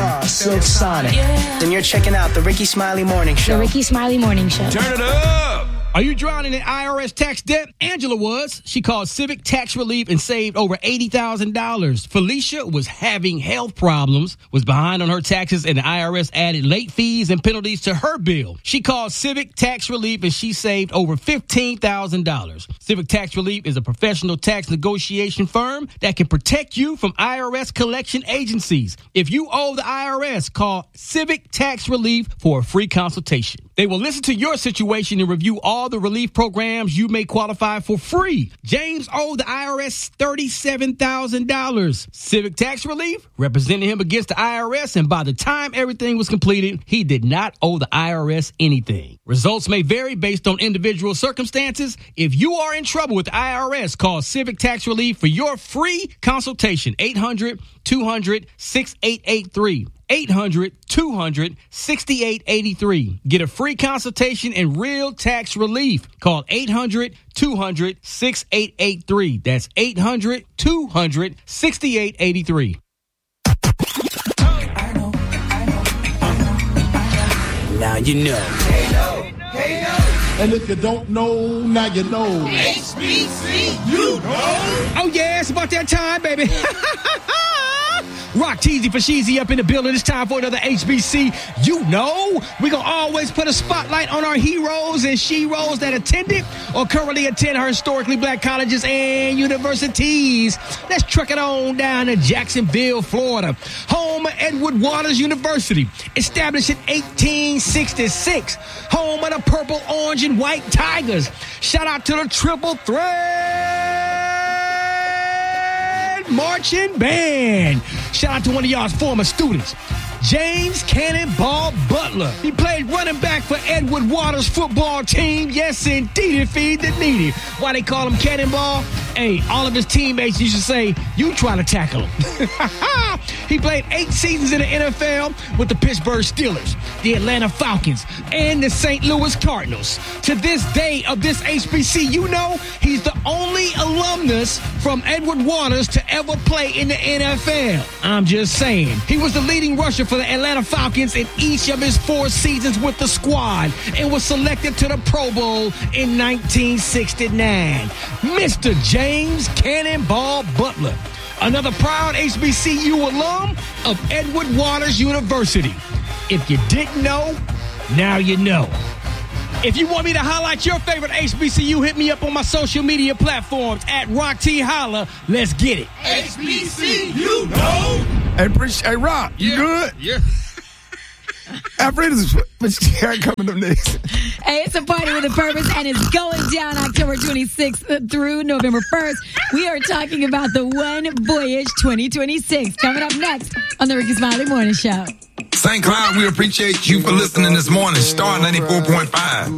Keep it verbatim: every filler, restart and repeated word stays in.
star, Silk Sonic. Yeah. And you're checking out the Ricky Smiley Morning Show. The Ricky Smiley Morning Show. Turn it up! Are you drowning in I R S tax debt? Angela was. She called Civic Tax Relief and saved over eighty thousand dollars. Felicia was having health problems, was behind on her taxes, and the I R S added late fees and penalties to her bill. She called Civic Tax Relief and she saved over fifteen thousand dollars. Civic Tax Relief is a professional tax negotiation firm that can protect you from I R S collection agencies. If you owe the I R S, call Civic Tax Relief for a free consultation. They will listen to your situation and review all the relief programs you may qualify for free. James owed the I R S thirty-seven thousand dollars. Civic Tax Relief represented him against the I R S, and by the time everything was completed, he did not owe the I R S anything. Results may vary based on individual circumstances. If you are in trouble with the I R S, call Civic Tax Relief for your free consultation. eight hundred, two hundred, sixty-eight eighty-three. eight hundred, two hundred, sixty-eight eighty-three. Get a free consultation and real tax relief. Call eight hundred, two hundred, sixty-eight eighty-three. That's eight hundred, two hundred, sixty-eight eighty-three. Now you know. Hey, yo. Hey, yo. And if you don't know, now you know. H B C, you know. Oh, yeah, it's about that time, baby. Rock Teasy for Sheezy up in the building. It's time for another H B C. You know, we're going to always put a spotlight on our heroes and she-ros that attended or currently attend our historically black colleges and universities. Let's truck it on down to Jacksonville, Florida. Home of Edward Waters University. Established in eighteen sixty-six. Home of the purple, orange, and white Tigers. Shout out to the Triple Thread Marching Band. Shout out to one of y'all's former students, James Cannonball Butler. He played running back for Edward Waters football team. Yes, indeed, feed the needy. Why they call him Cannonball? Hey, all of his teammates used to say, you try to tackle him. He played eight seasons in the N F L with the Pittsburgh Steelers, the Atlanta Falcons, and the Saint Louis Cardinals. To this day of this H B C, you know, he's the only alumnus from Edward Waters to ever play in the N F L. I'm just saying. He was the leading rusher for the Atlanta Falcons in each of his four seasons with the squad and was selected to the Pro Bowl in nineteen sixty-nine. Mister James Cannonball Butler, another proud H B C U alum of Edward Waters University. If you didn't know, now you know. If you want me to highlight your favorite H B C U, hit me up on my social media platforms at Rock T Holla. Let's get it. H B C, you know. Hey, appreciate, hey, Rock, you Yeah. good? Yeah. Alfred is coming up next. Hey, it's a party with a purpose, and it's going down October twenty-sixth through November first. We are talking about the One Voyage twenty twenty-six. Coming up next on the Ricky Smiley Morning Show. Saint Cloud, we appreciate you for listening this morning. Star ninety-four point five.